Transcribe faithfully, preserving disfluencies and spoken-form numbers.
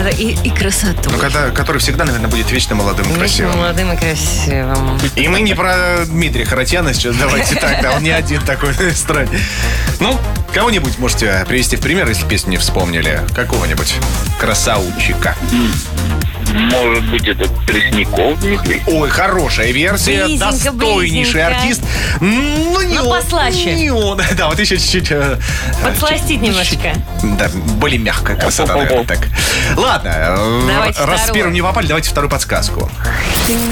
Да-да, и, и красоту. Ну, когда, который всегда, наверное, будет вечно молодым и Вечно красивым. молодым и красивым. И мы не про Дмитрия Харатьяна сейчас, давайте так, да, он не один такой странный. Ну, кого-нибудь можете привести в пример, если песню не вспомнили. Какого-нибудь красавчика. Может быть, это Пресняков Дмитрий? Ой, хорошая версия, Близенько, достойнейший близенько. артист. Ну, не Ну, он. послаще. Не он. Да, вот еще чуть-чуть. э, Подсластить чуть- немножечко. Да, более мягкая красота, наверное, так. Ладно, э, Давайте раз с вторую. первым не попали, давайте вторую подсказку.